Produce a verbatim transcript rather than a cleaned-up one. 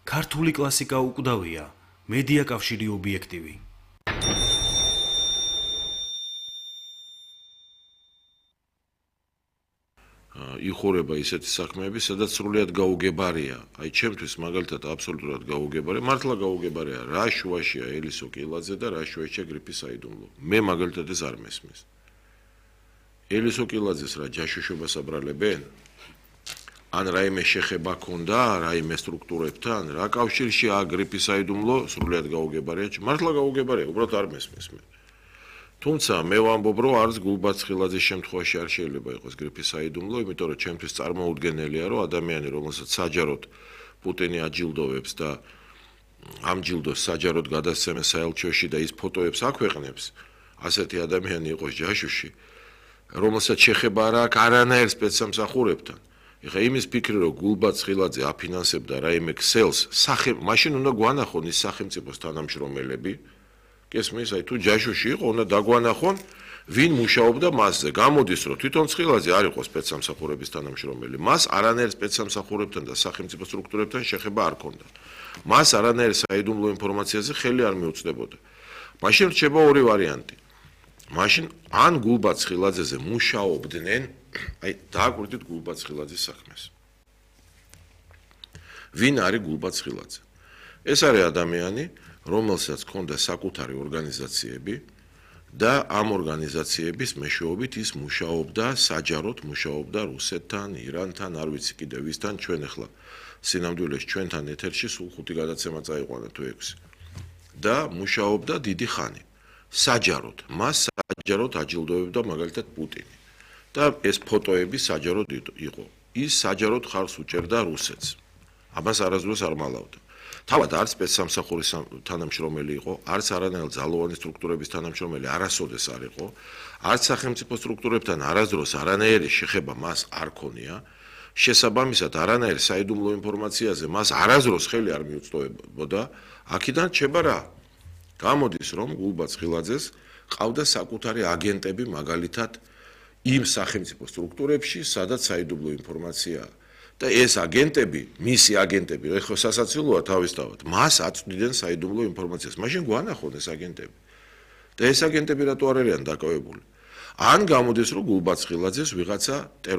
ქართული კლასიკა უკვდავია, მედია კავშირი ობიექტივი. იხურება ისეთი საქმეები, სადაც სრულიად გაუგებარია. აი, ჩემთვის მაგალითად აბსოლუტურად გაუგებარია, მართლა გაუგებარია, რა შუაშია ელისო კილაძე და რა შუაშია გრიფი საიდუმლო. მე მაგალითად ეს არ მესმის. ელისო კილაძეს რა ჯაშუშობას აბრალებენ? ან რაიმე შეხება ქონდა, რაიმე სტრუქტურებთან, რა კავშირშია გრიფი საიდუმლო, სრულიად გაუგებარია, მართლა გაუგებარია, უბრალოდ არ მესმის მე. თუმცა მე ვამბობ, რომ არც გულბაცხილაძის შემთხვევაში არ შეიძლება იყოს გრიფი საიდუმლო, იმიტომ რომ ჩემთვის წარმოუდგენელია, რომ ადამიანი, რომელსაც საჯაროდ პუტინი აჯილდოვებს და ამ ჯილდოს საჯაროდ გადასცემს საელჩოში და ის ფოტოებს აქვეყნებს, ასეთი ადამიანი იყოს ჯაშუში, რომელსაც შეხება არ აქვს არანაირ სპეცსამსახურებთან. ეხლა იმის ფიქრი, რომ გულბაცხილაძე აფინანსებდა რაიმე ქსელს, მაშინ უნდა გვანახონ ის სახელმწიფოს თანამშრომელები, გესმის, აი თუ ჯაშუში იყო, უნდა დაგვანახონ, ვინ მუშაობდა მასზე. გამოდის, რომ თვითონ ცხილაძე არ იყო სპეცსამსახურების თანამშრომელი. მას არანაირ სპეცსამსახურებთან და სახელმწიფო სტრუქტურებთან შეხება არ ჰქონდა. მას არანაირ საიდუმლო ინფორმაციაზე ხელი არ მიუწვდებოდა. მაშინ რჩება ორი ვარიანტი. მაშინ ან გულბაცხილაძეზე მუშაობდნენ, აი დააკვირდით გულბაცხილაძის საქმეს. ვინ არის გულბაცხილაძე? ეს არის ადამიანი, რომელსაც ჰქონდა საკუთარი ორგანიზაციები და ამ ორგანიზაციების მეშვეობით ის მუშაობდა, საჯაროდ მუშაობდა რუსეთთან, ირანთან, არ ვიცი კიდევ ვისთან, ჩვენ ახლა სინამდვილეს ჩვენთან ეთერში სულ ხუთი გადაცემა წაიყვანა თუ ექვსი. და მუშაობდა დიდი ხანი. საჯაროდ, მას საჯაროდ აჯილდოვებდა მაგალითად პუტინი. და ეს ფოტოები საჯაროდ იყო. ის საჯაროდ ხარს უჭერდა რუსეთს. ამას არასდროს არ მალავდა. თავად არც სპეცსამსახურის თანამშრომელი იყო, არც არანაირ ძალოვანი სტრუქტურების თანამშრომელი არასოდეს არ იყო, არც სახელმწიფო სტრუქტურებთან არასდროს არანაირი შეხება მას არ ქონია, შესაბამისად არანაირ საიდუმლო ინფორმაციაზე მას არასდროს ხელი არ მიუწვდებოდა, აქედან რჩება რა? გამოდის, რომ გულბაცხილაძეს ყავდა საკუთარი აგენტები მაგალითად იმ სახელმწიფო სტრუქტურებში, სადაც საიდუმლო ინფორმაციაა. და ეს აგენტები, მისი აგენტები, ეხლა სასაცილოა თავისთავად, მას აწვდიდნენ საიდუმლო ინფორმაციას. მაშინ გვანახონ ეს აგენტები. და ეს აგენტები რატო არ არიან დაკავებული? ან გამოდის, რომ გულბაცხილაძეს ვიღაცა